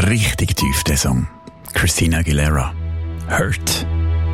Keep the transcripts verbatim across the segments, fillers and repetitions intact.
richtig tief, der Song. Christina Aguilera. Hurt.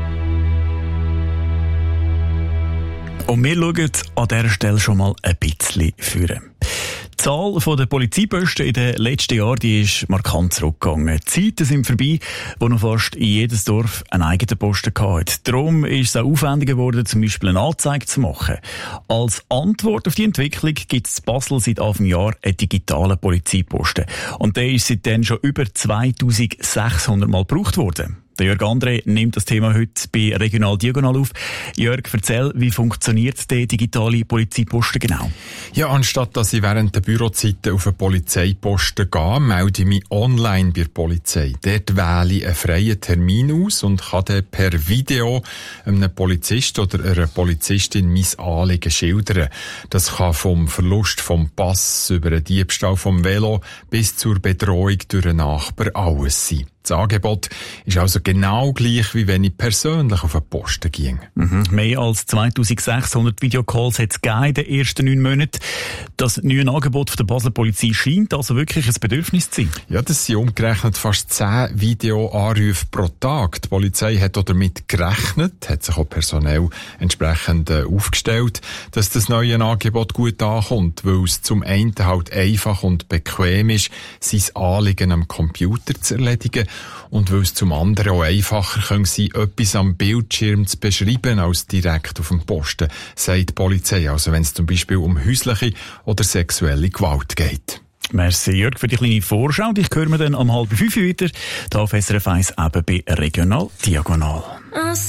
Und wir schauen an dieser Stelle schon mal ein bisschen führen. Die Zahl der Polizeiposten in den letzten Jahren die ist markant zurückgegangen. Die Zeiten sind vorbei, wo noch fast in jedes Dorf einen eigenen Posten hatte. Darum ist es auch aufwendiger geworden, zum Beispiel eine Anzeige zu machen. Als Antwort auf die Entwicklung gibt es in Basel seit Anfang Jahr einen digitalen Polizeiposten. Und der ist seitdem schon über zweitausendsechshundert Mal gebraucht worden. Der Jörg André nimmt das Thema heute bei Regional Diagonal auf. Jörg, erzähl, wie funktioniert der digitale Polizeiposten genau? Ja, anstatt dass ich während der Bürozeiten auf einen Polizeiposten gehe, melde ich mich online bei der Polizei. Dort wähle ich einen freien Termin aus und kann dann per Video einem Polizist oder einer Polizistin mein Anliegen schildern. Das kann vom Verlust vom Pass über den Diebstahl vom Velo bis zur Bedrohung durch einen Nachbar alles sein. Das Angebot ist also genau gleich, wie wenn ich persönlich auf einen Posten ging. Mhm. Mehr als zweitausendsechshundert Videocalls hat es gegeben in den ersten neun Monaten. Das neue Angebot von der Basler Polizei scheint also wirklich ein Bedürfnis zu sein. Ja, das sind umgerechnet fast zehn Videoanrufe pro Tag. Die Polizei hat auch damit gerechnet, hat sich auch personell entsprechend äh, aufgestellt, dass das neue Angebot gut ankommt, weil es zum einen halt einfach und bequem ist, sein Anliegen am Computer zu erledigen, und weil es zum anderen auch einfacher können sein, etwas am Bildschirm zu beschreiben als direkt auf dem Posten, sagt die Polizei, also wenn es zum Beispiel um häusliche oder sexuelle Gewalt geht. Merci Jörg für die kleine Vorschau. Ich höre mir dann um halb fünf wieder, da auf S R F eins eben bei Regional Diagonal.